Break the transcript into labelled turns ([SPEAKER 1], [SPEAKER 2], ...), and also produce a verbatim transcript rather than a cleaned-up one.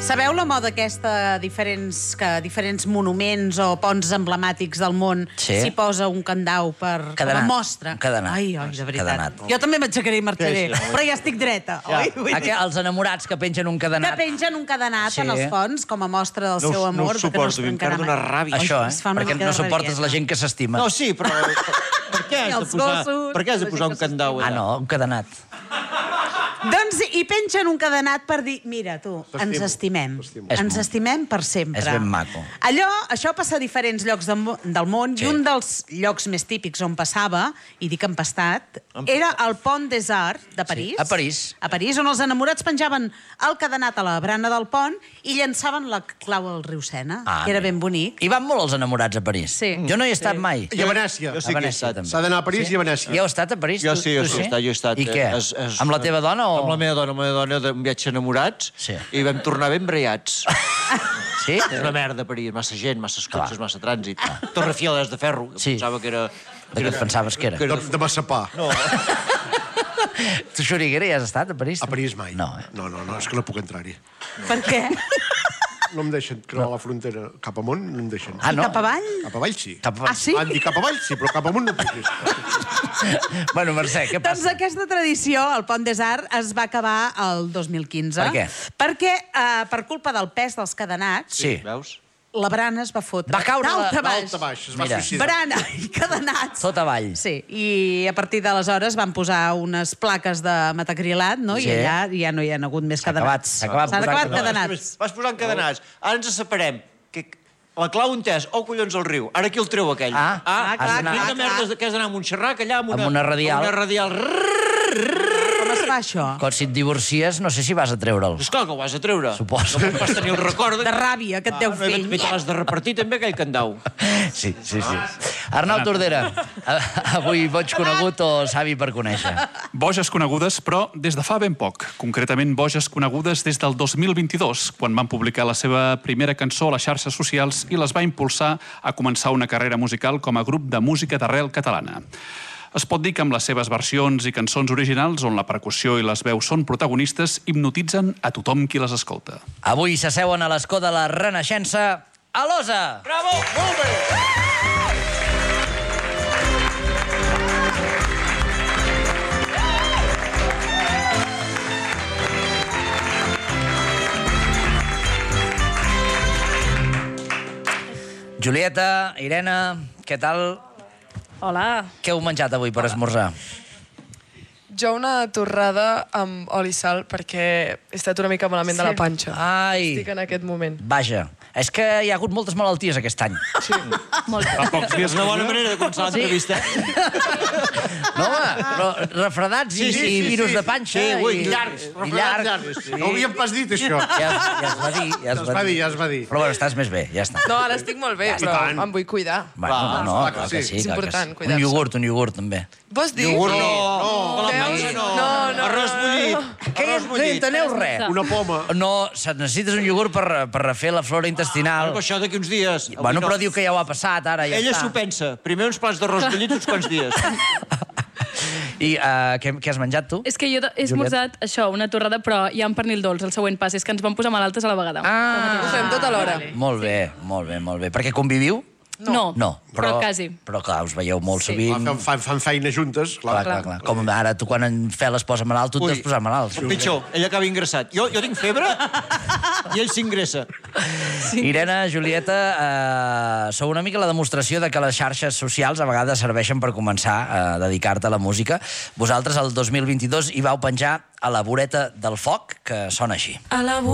[SPEAKER 1] Sabeu la moda aquesta, diferents, que diferents monuments o ponts emblemàtics del món s'hi sí. posa un candau per com a mostra?
[SPEAKER 2] Un cadenat.
[SPEAKER 1] Ai, ai, de veritat. Cadenat. Jo també m'aixecaré i marxaré, sí, sí. però ja estic dreta. Ja. Oi?
[SPEAKER 2] Aqu els enamorats que pengen un cadenat.
[SPEAKER 1] Que pengen un cadenat sí. en els ponts com a mostra del
[SPEAKER 3] no,
[SPEAKER 1] seu amor.
[SPEAKER 3] No ho suporto, no em perd una ràbia.
[SPEAKER 2] Això, eh? Perquè no suportes la gent que s'estima.
[SPEAKER 3] No, sí, però... Per què has de posar, per què has de posar un candau?
[SPEAKER 2] Ah, no, un cadenat.
[SPEAKER 1] Doncs hi pengen un cadenat per dir, mira, tu, ens estimem. Ens estimem per sempre.
[SPEAKER 2] És ben maco.
[SPEAKER 1] Allò, això passa a diferents llocs del món, i un dels llocs més típics on passava, i dic empastat, era el Pont des Arts de París.
[SPEAKER 2] A París.
[SPEAKER 1] A París, on els enamorats penjaven el cadenat a la barana del pont i llançaven la clau al riu Sena, que era ben bonic.
[SPEAKER 2] I van molt els enamorats a París.
[SPEAKER 1] Sí.
[SPEAKER 2] Jo no hi he estat mai.
[SPEAKER 4] I a Venècia.
[SPEAKER 3] Jo sí que he estat.
[SPEAKER 4] S'ha d'anar a París i a Venècia.
[SPEAKER 2] Ja heu estat a París?
[SPEAKER 3] Jo sí, jo sí, jo he estat.
[SPEAKER 2] I què? Amb la teva dona o...?
[SPEAKER 3] Amb la meva dona, amb la meva dona, un viatge enamorats, i vam tornar ben braiats.
[SPEAKER 2] Sí?
[SPEAKER 3] És una merda, París. Massa gent, massa cotxes, massa trànsit. Torrefieles de ferro, que pensava que era...
[SPEAKER 2] De què et pensaves que era?
[SPEAKER 4] De massapà.
[SPEAKER 3] No.
[SPEAKER 2] Tu, Xuriguera, hi has estat a París?
[SPEAKER 4] A París mai.
[SPEAKER 2] No, eh?
[SPEAKER 4] No, no, no, és que no puc entrar-hi.
[SPEAKER 1] Per què?
[SPEAKER 4] No em deixen creuar la frontera cap amunt, no em deixen.
[SPEAKER 2] Ah, no?
[SPEAKER 1] Cap avall?
[SPEAKER 4] Cap avall sí.
[SPEAKER 1] Ah, sí?
[SPEAKER 4] Van dir cap avall sí, però cap amunt no puc.
[SPEAKER 2] Bueno, Mercè, què passa?
[SPEAKER 1] Doncs aquesta tradició, el Pont des Arts, es va acabar el dos mil quinze.
[SPEAKER 2] Per què?
[SPEAKER 1] Perquè, eh, per culpa del pes dels cadenats,
[SPEAKER 2] Sí.
[SPEAKER 3] Veus?
[SPEAKER 1] la barana es va fotre.
[SPEAKER 2] Va caure
[SPEAKER 1] d'alt a baix.
[SPEAKER 4] D'alt a baix, es va
[SPEAKER 2] Mira.
[SPEAKER 4] suïcidar.
[SPEAKER 1] Barana i cadenats.
[SPEAKER 2] Tot avall.
[SPEAKER 1] Sí, i a partir d'aleshores van posar unes plaques de metacrilat, no?
[SPEAKER 2] Sí.
[SPEAKER 1] I allà ja no hi ha hagut més
[SPEAKER 2] S'ha acabat,
[SPEAKER 1] cadenats.
[SPEAKER 2] s'ha acabat
[SPEAKER 1] S'han
[SPEAKER 2] posant
[SPEAKER 1] acabat
[SPEAKER 2] cadenats.
[SPEAKER 1] cadenats.
[SPEAKER 3] Vas posant cadenats. Ara ens separem. Que la clau on és? Oh, collons, al riu. Ara qui el treu, aquell?
[SPEAKER 2] Ah,
[SPEAKER 1] ah, clar,
[SPEAKER 3] ah,
[SPEAKER 1] clar,
[SPEAKER 3] quina
[SPEAKER 1] clar.
[SPEAKER 3] merda que has d'anar a Montserrat, allà amb una...
[SPEAKER 2] Amb una radial.
[SPEAKER 3] Amb una radial.
[SPEAKER 1] Com es fa això?
[SPEAKER 2] Quan si et divorcies, no sé si vas a treure'l.
[SPEAKER 3] Esclar que ho has de treure.
[SPEAKER 2] Suposo.
[SPEAKER 3] No vas tenir el record...
[SPEAKER 1] De ràbia que et deu fer.
[SPEAKER 3] Bé, te l'has de repartir també, aquell candau.
[SPEAKER 2] Sí, sí, sí. Arnau Tordera, avui boig conegut o savi per conèixer?
[SPEAKER 5] Boges conegudes, però des de fa ben poc. Concretament, boges conegudes des del dos mil vint-i-dos, quan van publicar la seva primera cançó a les xarxes socials i les va impulsar a començar una carrera musical com a grup de música d'arrel catalana. Es pot dir que amb les seves versions i cançons originals, on la percussió i les veus són protagonistes, hipnotitzen a tothom qui les escolta.
[SPEAKER 2] Avui s'asseuen a l'escó de la Renaixença a l'Osa.
[SPEAKER 3] Bravo! Molt bé!
[SPEAKER 2] Julieta, Irene, què tal?
[SPEAKER 6] Hola.
[SPEAKER 2] Què heu menjat avui per esmorzar?
[SPEAKER 6] Jo una torrada amb oli i sal perquè he estat una mica malament sí. de la panxa.
[SPEAKER 2] Ai.
[SPEAKER 6] Estic en aquest moment.
[SPEAKER 2] Vaja, és que hi ha hagut moltes malalties aquest any.
[SPEAKER 6] Sí.
[SPEAKER 5] Fa pocs dies
[SPEAKER 3] És una bona manera de començar l'entrevista.
[SPEAKER 2] No, home, però refredats i,
[SPEAKER 3] Sí, sí,
[SPEAKER 2] i
[SPEAKER 3] sí,
[SPEAKER 2] virus
[SPEAKER 3] sí.
[SPEAKER 2] de panxa.
[SPEAKER 3] Sí, ui,
[SPEAKER 2] i,
[SPEAKER 4] Llargs,
[SPEAKER 2] i
[SPEAKER 4] refredats
[SPEAKER 2] llargs.
[SPEAKER 4] llargs. No ho havíem pas dit, això.
[SPEAKER 2] Ja, ja es va dir, ja es va dir.
[SPEAKER 4] Ja es va dir.
[SPEAKER 2] Però bueno, estàs més bé, ja està.
[SPEAKER 6] No, ara estic molt bé, però
[SPEAKER 4] tant.
[SPEAKER 6] em vull cuidar.
[SPEAKER 2] Bueno,
[SPEAKER 4] Va,
[SPEAKER 2] no,
[SPEAKER 4] clar que
[SPEAKER 2] clar que
[SPEAKER 4] sí.
[SPEAKER 2] sí.
[SPEAKER 6] És
[SPEAKER 2] clar que
[SPEAKER 6] important,
[SPEAKER 2] sí.
[SPEAKER 6] cuidar-se.
[SPEAKER 2] Un iogurt, un iogurt, també.
[SPEAKER 6] Vols dir?
[SPEAKER 3] Iogurt no.
[SPEAKER 6] No.
[SPEAKER 3] No,
[SPEAKER 6] Veus?
[SPEAKER 3] no.
[SPEAKER 6] No, no,
[SPEAKER 3] Arròs
[SPEAKER 6] no.
[SPEAKER 3] bullit.
[SPEAKER 2] Què?
[SPEAKER 3] Arròs
[SPEAKER 2] No
[SPEAKER 3] bullit.
[SPEAKER 2] enteneu res?
[SPEAKER 4] Una poma.
[SPEAKER 2] No, se- necessites un iogurt per, per refer la flora intestinal.
[SPEAKER 3] Però això d'aquí uns dies.
[SPEAKER 2] Bueno,
[SPEAKER 3] Avui no.
[SPEAKER 2] però diu que ja ho ha passat, ara ja
[SPEAKER 3] Ella
[SPEAKER 2] està.
[SPEAKER 3] s'ho pensa. Primer uns plats d'arròs bullit uns quants dies.
[SPEAKER 2] I uh, què, què has menjat, tu?
[SPEAKER 7] És que jo he esmorzat això, una torrada, però hi ha un pernil dolç. El següent pas és que ens vam posar malaltes a la vegada.
[SPEAKER 2] Ah.
[SPEAKER 6] Ho fem tot alhora.
[SPEAKER 2] Molt bé, molt bé, molt bé. Perquè conviviu?
[SPEAKER 7] No,
[SPEAKER 2] No,
[SPEAKER 7] però quasi.
[SPEAKER 2] Però clar, us veieu molt
[SPEAKER 7] Sí.
[SPEAKER 2] sovint.
[SPEAKER 4] Fan, fan, fan feina juntes,
[SPEAKER 2] Clar,
[SPEAKER 4] clar.
[SPEAKER 2] clar, clar. Com ara, tu quan en Fel es posa malalt, tu et
[SPEAKER 3] Ui.
[SPEAKER 2] has posat malalt.
[SPEAKER 3] Pitjor, ell acaba ingressat. Jo, jo tinc febre i ell s'ingressa.
[SPEAKER 2] Sí. Irene, Julieta, eh, sou una mica la demostració de que les xarxes socials a vegades serveixen per començar a dedicar-te a la música. Vosaltres, el dos mil vint-i-dos, hi vau penjar a la voreta del foc, que sona així.
[SPEAKER 8] A la